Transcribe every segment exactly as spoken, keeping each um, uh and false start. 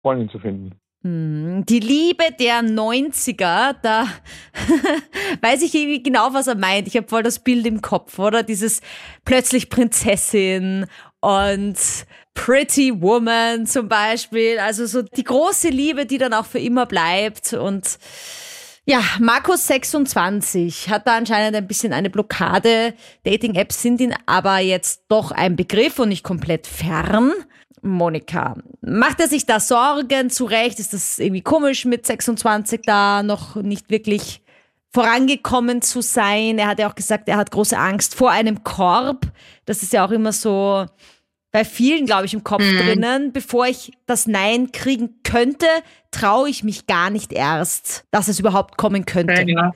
Freundin zu finden. Die Liebe der Neunziger, da weiß ich irgendwie genau, was er meint. Ich habe voll das Bild im Kopf, oder? Dieses plötzlich Prinzessin und Pretty Woman zum Beispiel. Also so die große Liebe, die dann auch für immer bleibt. Und ja, Markus sechsundzwanzig hat da anscheinend ein bisschen eine Blockade. Dating-Apps sind ihm aber jetzt doch ein Begriff und nicht komplett fern. Monika, macht er sich da Sorgen zurecht? Ist das irgendwie komisch, mit sechsundzwanzig da noch nicht wirklich vorangekommen zu sein? Er hat ja auch gesagt, er hat große Angst vor einem Korb. Das ist ja auch immer so bei vielen, glaube ich, im Kopf mhm. drinnen. Bevor ich das Nein kriegen könnte, traue ich mich gar nicht erst, dass es überhaupt kommen könnte. Ja.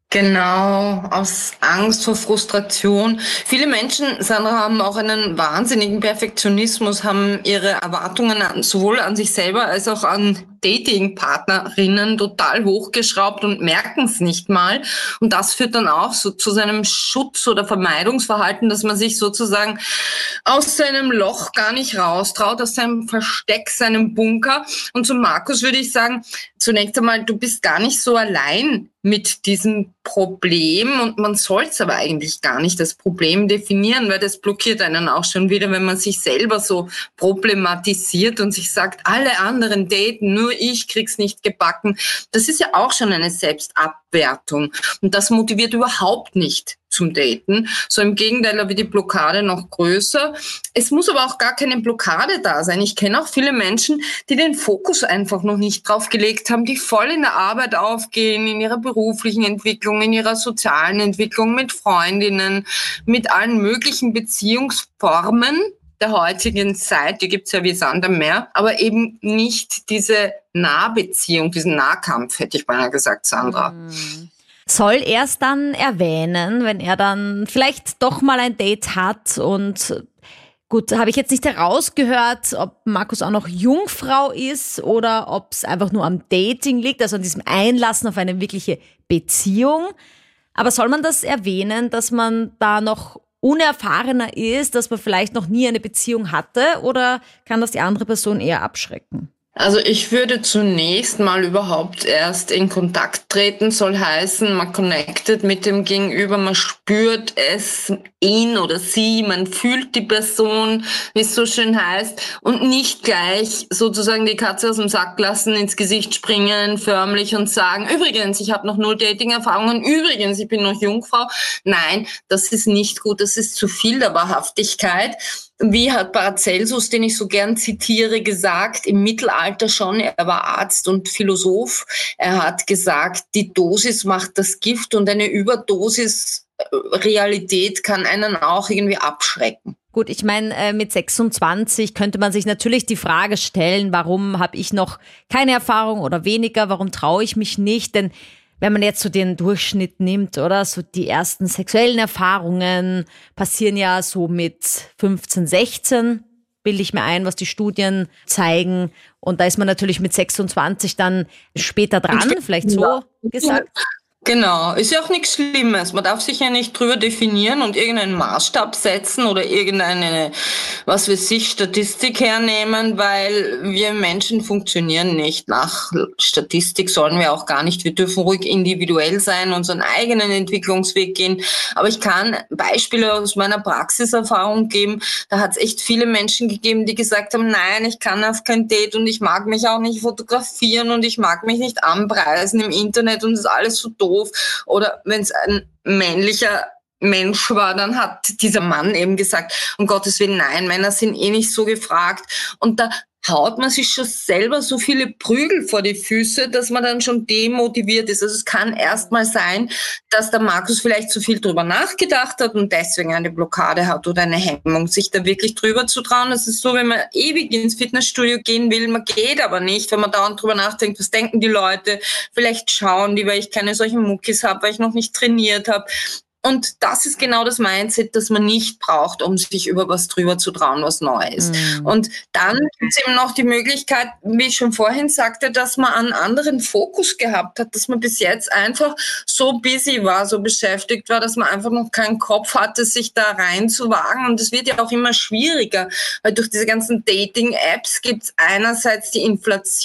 Genau, aus Angst vor Frustration. Viele Menschen, Sandra, haben auch einen wahnsinnigen Perfektionismus, haben ihre Erwartungen an, sowohl an sich selber als auch an Datingpartnerinnen total hochgeschraubt und merken es nicht mal. Und das führt dann auch so zu seinem Schutz- oder Vermeidungsverhalten, dass man sich sozusagen aus seinem Loch gar nicht raustraut, aus seinem Versteck, seinem Bunker. Und zu Markus würde ich sagen, zunächst einmal, du bist gar nicht so allein mit diesem Problem und man soll es aber eigentlich gar nicht das Problem definieren, weil das blockiert einen auch schon wieder, wenn man sich selber so problematisiert und sich sagt, alle anderen daten, nur ich krieg's nicht gebacken. Das ist ja auch schon eine Selbstabwertung und das motiviert überhaupt nicht zum Daten. So im Gegenteil, da wird die Blockade noch größer. Es muss aber auch gar keine Blockade da sein. Ich kenne auch viele Menschen, die den Fokus einfach noch nicht drauf gelegt haben, die voll in der Arbeit aufgehen, in ihrer beruflichen Entwicklung, in ihrer sozialen Entwicklung, mit Freundinnen, mit allen möglichen Beziehungsformen der heutigen Zeit, die gibt's ja wie Sand am Meer, aber eben nicht diese Nahbeziehung, diesen Nahkampf, hätte ich beinahe gesagt, Sandra. Mhm. Soll er es dann erwähnen, wenn er dann vielleicht doch mal ein Date hat? Und gut, habe ich jetzt nicht herausgehört, ob Markus auch noch Jungfrau ist oder ob es einfach nur am Dating liegt, also an diesem Einlassen auf eine wirkliche Beziehung. Aber soll man das erwähnen, dass man da noch unerfahrener ist, dass man vielleicht noch nie eine Beziehung hatte, oder kann das die andere Person eher abschrecken? Also ich würde zunächst mal überhaupt erst in Kontakt treten, soll heißen, man connectet mit dem Gegenüber, man spürt es, ihn oder sie, man fühlt die Person, wie es so schön heißt, und nicht gleich sozusagen die Katze aus dem Sack lassen, ins Gesicht springen, förmlich und sagen, übrigens, ich habe noch null Dating-Erfahrungen, übrigens, ich bin noch Jungfrau. Nein, das ist nicht gut, das ist zu viel der Wahrhaftigkeit. Wie hat Paracelsus, den ich so gern zitiere, gesagt, im Mittelalter schon, er war Arzt und Philosoph, er hat gesagt, die Dosis macht das Gift und eine Überdosis Realität kann einen auch irgendwie abschrecken. Gut, ich meine, mit sechsundzwanzig könnte man sich natürlich die Frage stellen, warum habe ich noch keine Erfahrung oder weniger, warum traue ich mich nicht, denn wenn man jetzt so den Durchschnitt nimmt, oder so die ersten sexuellen Erfahrungen passieren ja so mit fünfzehn, sechzehn, bilde ich mir ein, was die Studien zeigen. Und da ist man natürlich mit sechsundzwanzig dann später dran, vielleicht so gesagt. Genau, ist ja auch nichts Schlimmes. Man darf sich ja nicht drüber definieren und irgendeinen Maßstab setzen oder irgendeine, was weiß ich, Statistik hernehmen, weil wir Menschen funktionieren nicht nach Statistik, sollen wir auch gar nicht. Wir dürfen ruhig individuell sein, unseren eigenen Entwicklungsweg gehen. Aber ich kann Beispiele aus meiner Praxiserfahrung geben. Da hat es echt viele Menschen gegeben, die gesagt haben, nein, ich kann auf kein Date und ich mag mich auch nicht fotografieren und ich mag mich nicht anpreisen im Internet und das ist alles so doof. Oder wenn es ein männlicher Mensch war, dann hat dieser Mann eben gesagt, um Gottes Willen, nein, Männer sind eh nicht so gefragt. Und da haut man sich schon selber so viele Prügel vor die Füße, dass man dann schon demotiviert ist. Also es kann erst mal sein, dass der Markus vielleicht zu viel drüber nachgedacht hat und deswegen eine Blockade hat oder eine Hemmung, sich da wirklich drüber zu trauen. Das ist so, wenn man ewig ins Fitnessstudio gehen will, man geht aber nicht, wenn man dauernd drüber nachdenkt, was denken die Leute, vielleicht schauen die, weil ich keine solchen Muckis habe, weil ich noch nicht trainiert habe. Und das ist genau das Mindset, das man nicht braucht, um sich über was drüber zu trauen, was neu ist. Mhm. Und dann gibt es eben noch die Möglichkeit, wie ich schon vorhin sagte, dass man einen anderen Fokus gehabt hat, dass man bis jetzt einfach so busy war, so beschäftigt war, dass man einfach noch keinen Kopf hatte, sich da reinzuwagen. Und es wird ja auch immer schwieriger, weil durch diese ganzen Dating-Apps gibt es einerseits die Inflation,